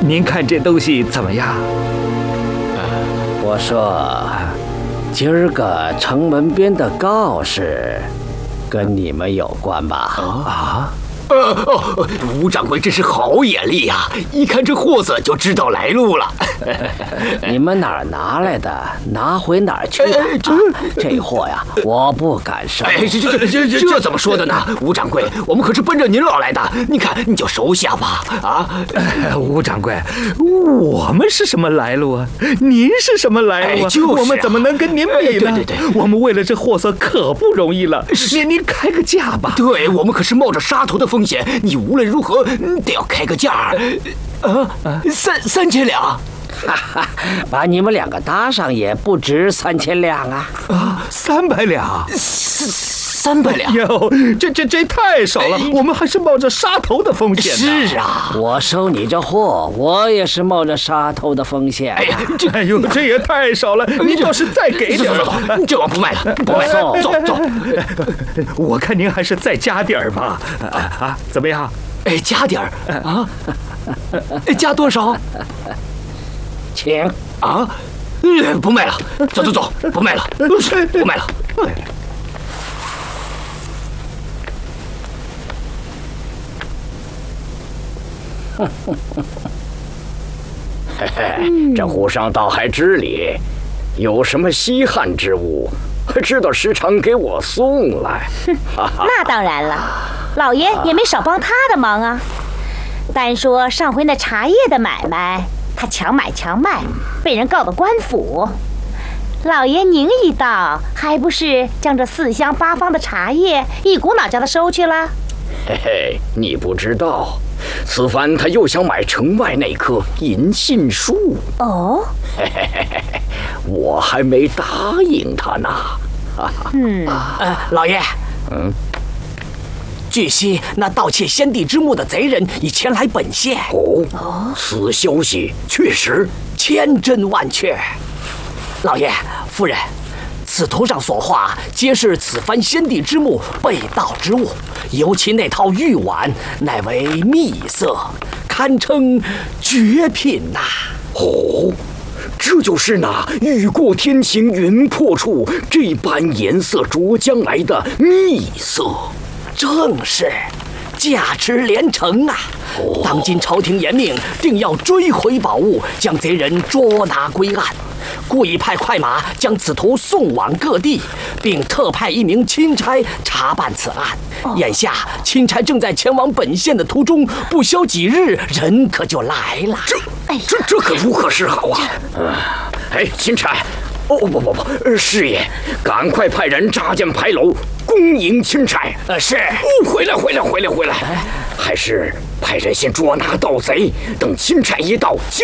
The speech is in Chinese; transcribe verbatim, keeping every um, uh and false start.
您看这东西怎么样？ 我说，今儿个城门边的告示，跟你们有关吧？ 啊？ 呃哦，吴掌柜真是好眼力呀、啊！一看这货色就知道来路了。 你们哪儿拿来的，拿回哪儿去吧。哎这、啊、这货呀，我不敢收。 哎，这这这这这这怎么说的呢？吴掌柜，我们可是奔着您老来的，你看你就收下吧。啊， 哎、吴掌柜，我们是什么来路啊？您是什么来路啊？ 哎就是啊、 我们怎么能跟您比呢？ 哎、对对对， 我们为了这货色可不容易了。您您开个价吧。 对，我们可是冒着杀头的风险，你无论如何得要开个价。呃，三三千两。 哈哈，把你们两个搭上也不值三千两啊！ 啊，三百两， 三三百两哟，这这这太少了，哎、我们还是冒着杀头的风险呢。是啊， 我收你这货，我也是冒着杀头的风险。 哎呀， 这哎呦，这也太少了，您倒是再给点。 走走走，这碗不卖了，不卖了，走走。 我看您还是再加点儿吧。啊啊，怎么样？ 哎，加点儿啊？加多少？ 请啊！不卖了，走走走，不卖了，不卖了。 嘿嘿，这湖上倒还知礼，有什么稀罕之物，知道时常给我送来。 那当然了，老爷也没少帮他的忙啊。单说上回那茶叶的买卖，他强买强卖，被人告到官府。老爷您一到，还不是将这四乡八方的茶叶一股脑叫他收去了？ 嘿嘿，你不知道，此番他又想买城外那棵银杏树。 哦， 嘿嘿嘿嘿，我还没答应他呢。 嗯， 呃，老爷， 嗯。 据悉，那盗窃先帝之墓的贼人已前来本县。 哦，此消息确实， 千真万确。老爷、夫人，此图上所画，皆是此番先帝之墓被盗之物，尤其那套玉碗，乃为秘色，堪称绝品呐、啊。 哦，这就是那雨过天晴云破处，这般颜色着将来的秘色。 正是，价值连城啊！ 哦、 当今朝廷严命，定要追回宝物，将贼人捉拿归案，故意派快马将此图送往各地，并特派一名钦差查办此案。哦、眼下钦差正在前往本县的途中，不消几日，人可就来了。 这，这这可如何是好啊？嗯、哎，钦差。哦不不不，师爷，赶快派人扎建牌楼，恭迎钦差。 呃，是。 哦，回来回来回来回来，还是派人先捉拿盗贼，等钦差一到。